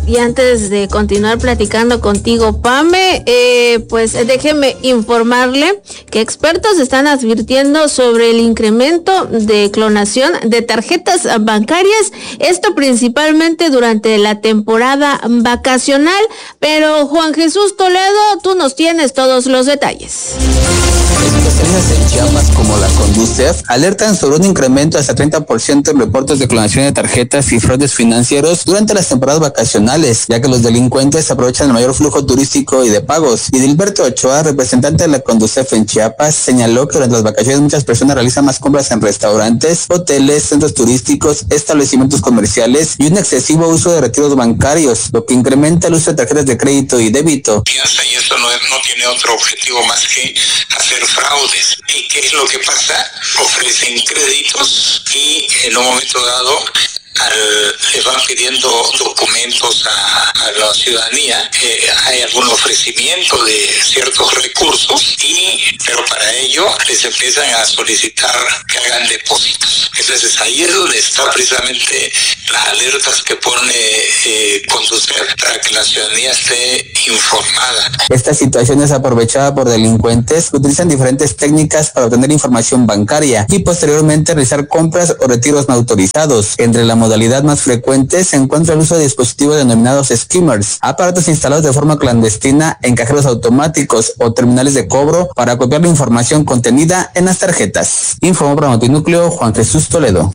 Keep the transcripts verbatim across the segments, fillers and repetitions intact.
Y antes de continuar platicando contigo, Pame, eh, pues déjeme informarle que expertos están advirtiendo sobre el incremento de clonación de tarjetas bancarias, esto principalmente durante la temporada vacacional. Pero Juan Jesús Toledo, tú nos tienes todos los detalles. Especialistas en Chiapas como la Conducef alertan sobre un incremento hasta treinta por ciento en reportes de clonación de tarjetas y fraudes financieros durante las temporadas vacacionales, ya que los delincuentes aprovechan el mayor flujo turístico y de pagos. Y Dilberto Ochoa, representante de la Conducef en Chiapas, señaló que durante las vacaciones muchas personas realizan más compras en restaurantes, hoteles, centros turísticos, establecimientos comerciales y un excesivo uso de retiros bancarios, lo que incrementa el uso de tarjetas de crédito y débito. Piensa, y eso no, no tiene otro objetivo más que hacer fraudes. ¿Y qué es lo que pasa? Ofrecen créditos y en un momento dado Al, les van pidiendo documentos a, a la ciudadanía, eh, hay algún ofrecimiento de ciertos recursos, y pero para ello les empiezan a solicitar que hagan depósitos. Entonces ahí es donde está precisamente las alertas que pone eh, Conducef para que la ciudadanía esté informada. Esta situación es aprovechada por delincuentes que utilizan diferentes técnicas para obtener información bancaria y posteriormente realizar compras o retiros no autorizados. Entre la modalidad más frecuente se encuentra el uso de dispositivos denominados skimmers, aparatos instalados de forma clandestina en cajeros automáticos o terminales de cobro para copiar la información contenida en las tarjetas. Informó para Notinúcleo Juan Jesús Toledo.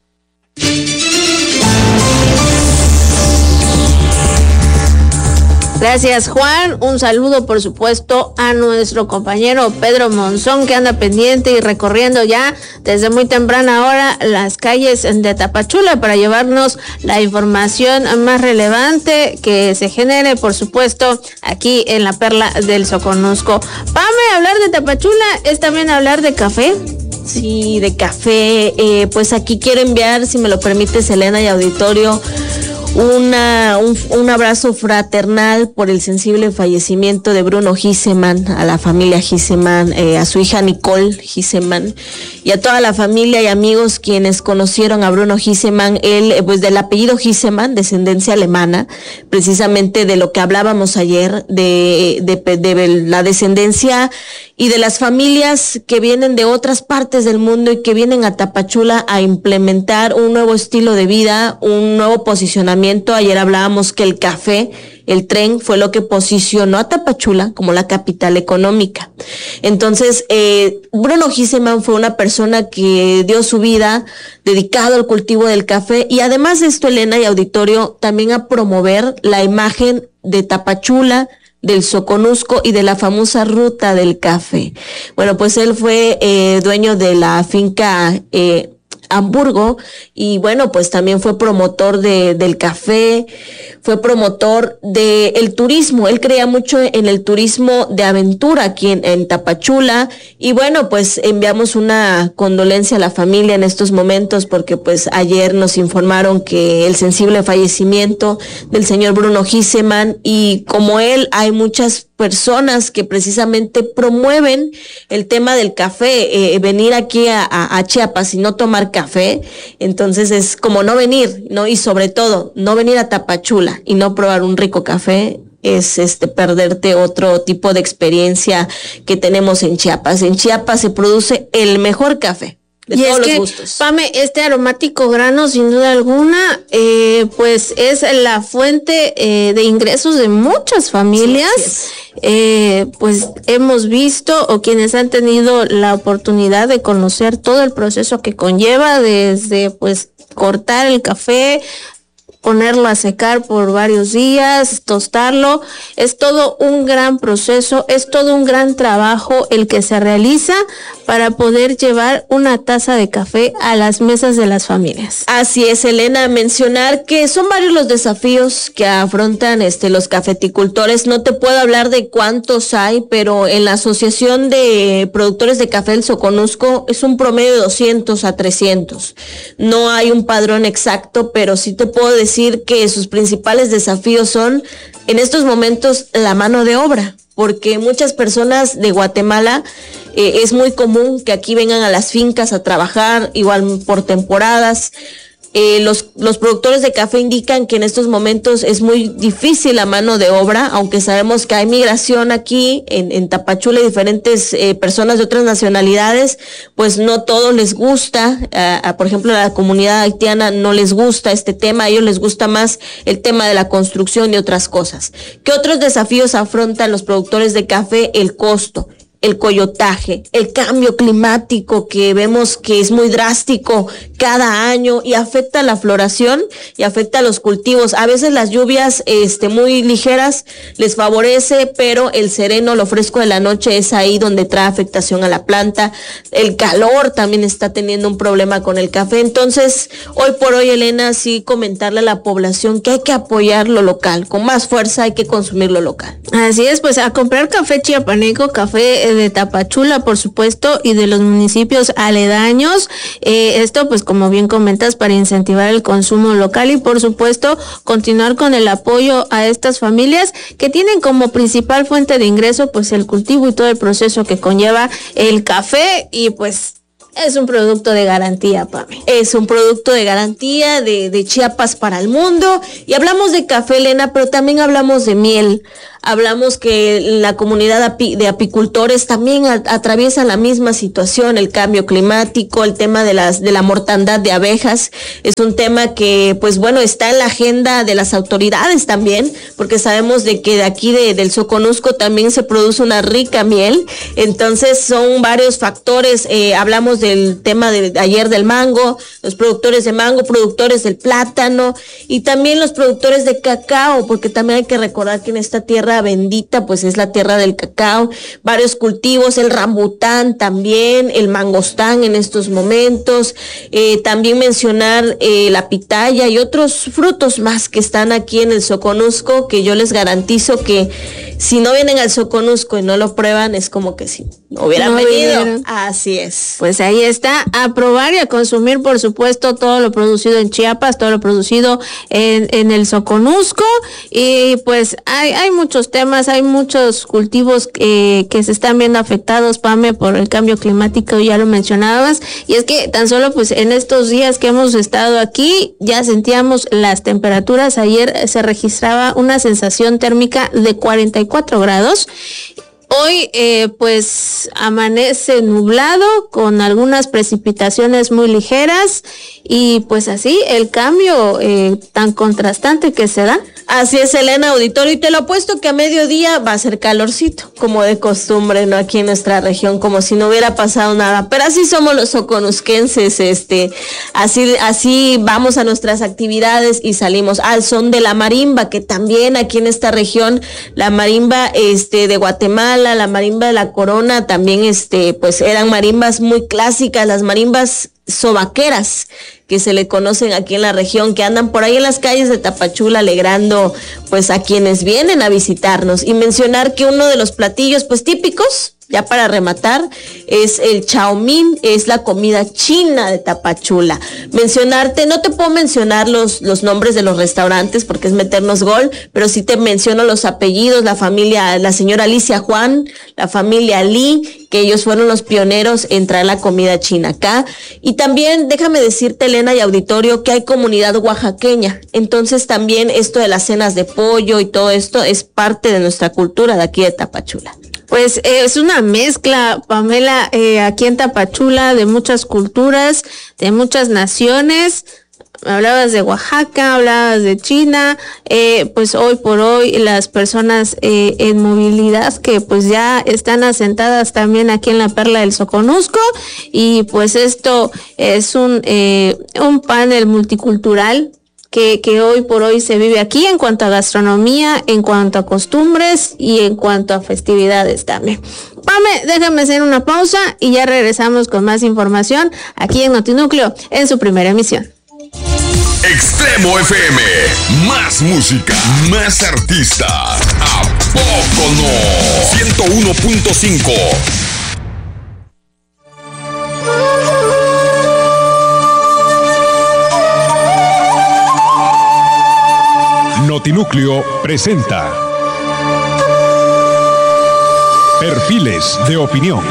Gracias, Juan. Un saludo, por supuesto, a nuestro compañero Pedro Monzón, que anda pendiente y recorriendo ya desde muy temprana hora las calles de Tapachula para llevarnos la información más relevante que se genere, por supuesto, aquí en la Perla del Soconusco. Pame, hablar de Tapachula es también hablar de café. Sí, de café. Eh, pues aquí quiero enviar, si me lo permite, Selena y auditorio, Una, un, un abrazo fraternal por el sensible fallecimiento de Bruno Giseman, a la familia Giseman, eh, a su hija Nicole Giseman y a toda la familia y amigos quienes conocieron a Bruno Giseman, él, pues del apellido Giseman, descendencia alemana, precisamente de lo que hablábamos ayer, de, de, de, de la descendencia y de las familias que vienen de otras partes del mundo y que vienen a Tapachula a implementar un nuevo estilo de vida, un nuevo posicionamiento. Ayer hablábamos que el café, el tren, fue lo que posicionó a Tapachula como la capital económica. Entonces, eh, Bruno Giseman fue una persona que dio su vida dedicado al cultivo del café y además de esto, Elena y auditorio, también a promover la imagen de Tapachula, del Soconusco y de la famosa ruta del café. Bueno, pues él fue eh, dueño de la finca eh, Hamburgo y bueno, pues también fue promotor de, del café, fue promotor de el turismo. Él creía mucho en el turismo de aventura aquí en, en Tapachula y bueno, pues enviamos una condolencia a la familia en estos momentos porque pues ayer nos informaron que el sensible fallecimiento del señor Bruno Giseman, y como él hay muchas personas que precisamente promueven el tema del café, eh, venir aquí a, a, a Chiapas y no tomar café, entonces es como no venir, ¿no? Y sobre todo, no venir a Tapachula y no probar un rico café, es este perderte otro tipo de experiencia que tenemos en Chiapas. En Chiapas se produce el mejor café. De y todos es los que, gustos. Pame, este aromático grano, sin duda alguna, eh, pues es la fuente eh, de ingresos de muchas familias. Sí, sí eh, pues hemos visto, o quienes han tenido la oportunidad de conocer todo el proceso que conlleva, desde pues cortar el café, ponerlo a secar por varios días, tostarlo, es todo un gran proceso, es todo un gran trabajo el que se realiza para poder llevar una taza de café a las mesas de las familias. Así es, Elena, mencionar que son varios los desafíos que afrontan este los cafeticultores. No te puedo hablar de cuántos hay, pero en la Asociación de Productores de Café del Soconusco es un promedio de doscientos a trescientos. No hay un padrón exacto, pero sí te puedo decir decir que sus principales desafíos son en estos momentos la mano de obra, porque muchas personas de Guatemala eh, es muy común que aquí vengan a las fincas a trabajar, igual por temporadas, Eh, los, los productores de café indican que en estos momentos es muy difícil la mano de obra, aunque sabemos que hay migración aquí en, en Tapachula y diferentes eh, personas de otras nacionalidades, pues no todos les gusta, a, a, por ejemplo, a la comunidad haitiana no les gusta este tema, a ellos les gusta más el tema de la construcción y otras cosas. ¿Qué otros desafíos afrontan los productores de café? El costo, el coyotaje, el cambio climático que vemos que es muy drástico cada año y afecta la floración y afecta a los cultivos. A veces las lluvias este, muy ligeras les favorece, pero el sereno, lo fresco de la noche es ahí donde trae afectación a la planta. El calor también está teniendo un problema con el café. Entonces, hoy por hoy, Elena, sí comentarle a la población que hay que apoyar lo local. Con más fuerza hay que consumir lo local. Así es, pues a comprar café chiapaneco, café de Tapachula, por supuesto, y de los municipios aledaños. Eh, esto, pues, como bien comentas, para incentivar el consumo local y, por supuesto, continuar con el apoyo a estas familias que tienen como principal fuente de ingreso, pues, el cultivo y todo el proceso que conlleva el café y, pues, es un producto de garantía, Pame. Es un producto de garantía de, de Chiapas para el mundo. Y hablamos de café, Elena, pero también hablamos de miel. Hablamos que la comunidad api- de apicultores también a- atraviesa la misma situación, el cambio climático, el tema de las de la mortandad de abejas. Es un tema que, pues bueno, está en la agenda de las autoridades también, porque sabemos de que de aquí de, del Soconusco también se produce una rica miel. Entonces son varios factores. Eh, hablamos del tema de, de ayer del mango, los productores de mango, productores del plátano y también los productores de cacao, porque también hay que recordar que en esta tierra bendita pues es la tierra del cacao, varios cultivos, el rambután también, el mangostán en estos momentos, eh, también mencionar eh, la pitaya y otros frutos más que están aquí en el Soconusco, que yo les garantizo que si no vienen al Soconusco y no lo prueban, es como que si no hubieran no venido. Vieron. Así es. Pues ahí está, a probar y a consumir, por supuesto, todo lo producido en Chiapas, todo lo producido en, en el Soconusco, y pues hay, hay muchos temas, hay muchos cultivos eh, que se están viendo afectados, Pame, por el cambio climático, ya lo mencionabas, y es que tan solo pues en estos días que hemos estado aquí, ya sentíamos las temperaturas. Ayer se registraba una sensación térmica de cuarenta y cuatro grados. Hoy eh, pues amanece nublado con algunas precipitaciones muy ligeras y pues así el cambio eh, tan contrastante que se da. Así es, Elena, auditorio, y te lo apuesto que a mediodía va a ser calorcito, como de costumbre, ¿no? Aquí en nuestra región, como si no hubiera pasado nada, pero así somos los soconusquenses, este, así, así vamos a nuestras actividades y salimos al son de la marimba, que también aquí en esta región, la marimba, este, de Guatemala, la marimba de la Corona, también, este, pues eran marimbas muy clásicas, las marimbas sobaqueras, que se le conocen aquí en la región, que andan por ahí en las calles de Tapachula alegrando pues a quienes vienen a visitarnos. Y mencionar que uno de los platillos pues típicos, ya para rematar, es el chaomín, es la comida china de Tapachula. Mencionarte, no te puedo mencionar los, los nombres de los restaurantes porque es meternos gol, pero sí te menciono los apellidos, la familia, la señora Alicia Juan, la familia Lee, que ellos fueron los pioneros en traer la comida china acá. Y también déjame decirte, Elena y auditorio, que hay comunidad oaxaqueña. Entonces también esto de las cenas de pollo y todo esto es parte de nuestra cultura de aquí de Tapachula. Pues eh, es una mezcla, Pamela, eh, aquí en Tapachula, de muchas culturas, de muchas naciones. Hablabas de Oaxaca, hablabas de China, eh, pues hoy por hoy las personas eh, en movilidad que pues ya están asentadas también aquí en la Perla del Soconusco, y pues esto es un, eh, un panel multicultural que, que hoy por hoy se vive aquí en cuanto a gastronomía, en cuanto a costumbres y en cuanto a festividades también. Pame, déjame hacer una pausa y ya regresamos con más información aquí en Notinúcleo en su primera emisión. Extremo F M, más música, más artistas. ¿A poco no? ciento uno punto cinco. Notinúcleo presenta Perfiles de Opinión.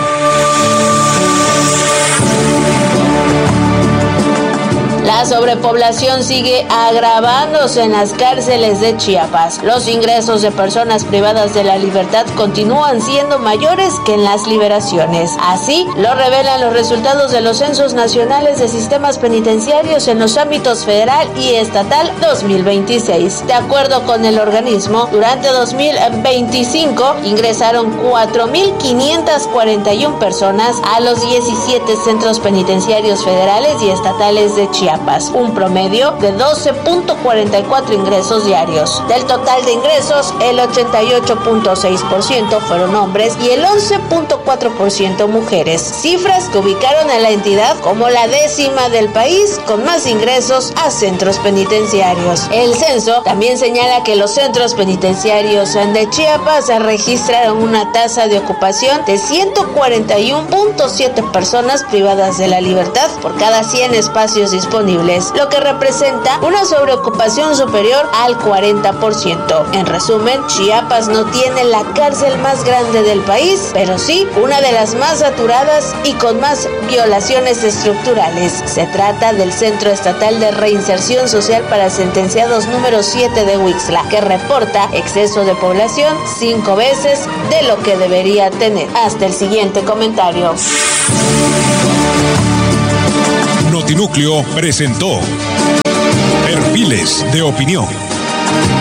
La sobrepoblación sigue agravándose en las cárceles de Chiapas. Los ingresos de personas privadas de la libertad continúan siendo mayores que en las liberaciones. Así lo revelan los resultados de los censos nacionales de sistemas penitenciarios en los ámbitos federal y estatal dos mil veintiséis. De acuerdo con el organismo, durante dos mil veinticinco ingresaron cuatro mil quinientas cuarenta y una personas a los diecisiete centros penitenciarios federales y estatales de Chiapas, un promedio de doce punto cuarenta y cuatro ingresos diarios. Del total de ingresos, el ochenta y ocho punto seis por ciento fueron hombres y el once punto cuatro por ciento mujeres, cifras que ubicaron a la entidad como la décima del país con más ingresos a centros penitenciarios. El censo también señala que los centros penitenciarios de Chiapas registraron una tasa de ocupación de ciento cuarenta y uno punto siete personas privadas de la libertad por cada cien espacios disponibles, lo que representa una sobreocupación superior al cuarenta por ciento. En resumen, Chiapas no tiene la cárcel más grande del país, pero sí una de las más saturadas y con más violaciones estructurales. Se trata del Centro Estatal de Reinserción Social para Sentenciados número siete de Huixla, que reporta exceso de población cinco veces de lo que debería tener. Hasta el siguiente comentario. Notinúcleo presentó Perfiles de Opinión.